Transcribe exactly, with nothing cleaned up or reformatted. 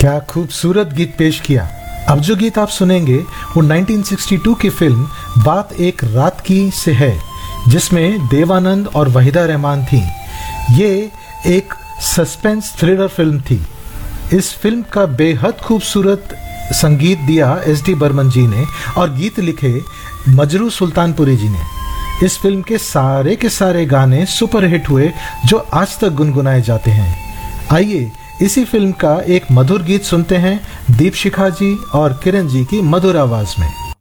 क्या खूबसूरत गीत पेश किया। अब जो गीत आप सुनेंगे वो उन्नीस सौ बासठ की फिल्म बात एक रात की से है, जिसमें देवानंद और वहीदा रहमान थी। ये एक सस्पेंस थ्रिलर फिल्म थी। इस फिल्म का बेहद खूबसूरत संगीत दिया एस डी बर्मन जी ने और गीत लिखे मजरू सुल्तानपुरी जी ने। इस फिल्म के सारे के सारे गाने सुपरहिट हुए जो आज तक गुनगुनाए जाते हैं। आइए इसी फिल्म का एक मधुर गीत सुनते हैं दीप शिखा जी और किरण जी की मधुर आवाज में।